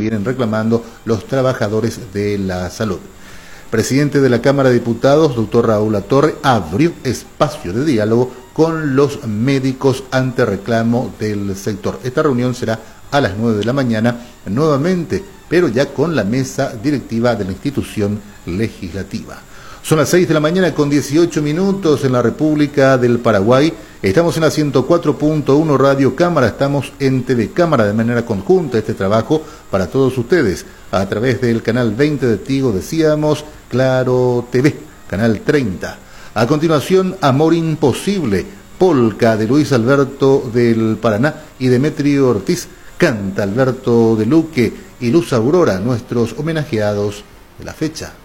vienen reclamando los trabajadores de la salud. Presidente de la Cámara de Diputados, doctor Raúl Latorre, abrió espacio de diálogo con los médicos ante reclamo del sector. Esta reunión será a las 9 de la mañana nuevamente, pero ya con la mesa directiva de la institución legislativa. Son las 6 de la mañana con 18 minutos en la República del Paraguay. Estamos en la 104.1 Radio Cámara, estamos en TV Cámara de manera conjunta. Este trabajo para todos ustedes a través del canal 20 de Tigo, decíamos, Claro TV, canal 30. A continuación, Amor Imposible, polca de Luis Alberto del Paraná y Demetrio Ortiz, canta Alberto de Luque y Luz Aurora, nuestros homenajeados de la fecha.